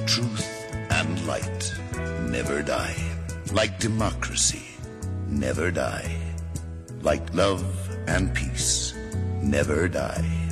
truth and light never die. Like democracy never die. Like love and peace never die.